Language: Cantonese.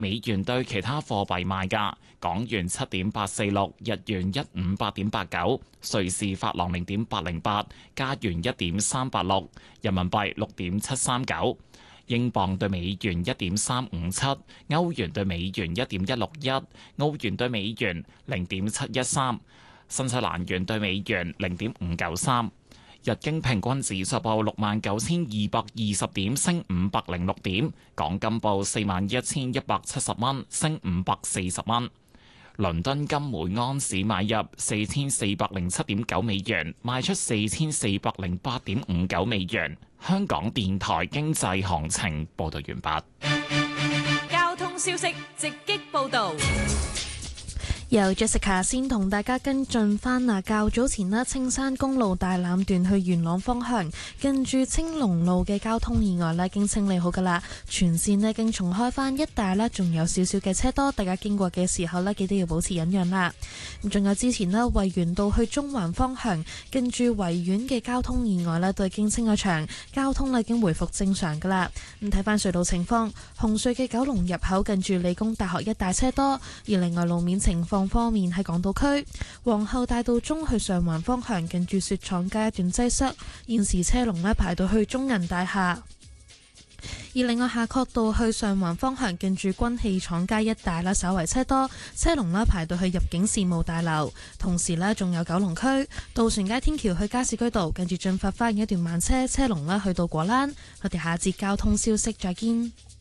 美元對其他貨幣賣價：港元7.846，日元158.89，瑞士法郎0.808，加元1.386，人民幣6.739。英鎊對美元1.357，歐元對美元1.161，澳元對美元0.713，新西蘭元對美元0.593。日經平均指數報69,220點，升506點。港金報41,170蚊，升540蚊。倫敦金每安士買入4407.9美元，賣出4408.59美元。香港電台經濟行情報道完畢。 交通消息直擊報道。 由 Jessica 先同大家跟進返較早前青山公路大欖段去元朗方向，近住青龍路嘅交通意外已經清理好噶啦，全線已經重開返，一帶仲有少少嘅車多，大家經過嘅時候記得要保持忍讓啦。咁仲有之前維園道去中環方向，近住維園嘅交通意外都已經清咗場，交通已經回復正常噶啦。咁睇返隧道情況，紅隧嘅九龍入口近住理工大學一帶車多，而另外路面情況方面喺港島區皇后大道中去上環方向，近住雪廠街一段擠塞，現時車龍排到去中銀大廈。而另外夏慤道去上環方向，近住軍器廠街一帶稍為車多，車龍排到去入境事務大樓。同時仲有九龍區渡船街天橋去加士居道，近住進發花園一段慢車，車龍去到果欄。我哋下節交通消息再見。